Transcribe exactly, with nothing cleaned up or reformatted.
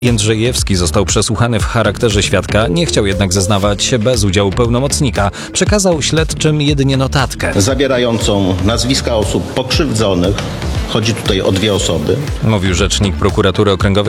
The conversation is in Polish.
Jędrzejewski został przesłuchany w charakterze świadka, nie chciał jednak zeznawać się bez udziału pełnomocnika. Przekazał śledczym jedynie notatkę. Zawierającą nazwiska osób pokrzywdzonych. Chodzi tutaj o dwie osoby. Mówił rzecznik prokuratury okręgowej